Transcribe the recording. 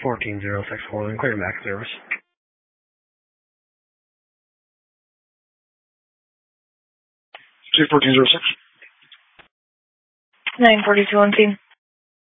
14064, clear back service. 1406. 942 on scene.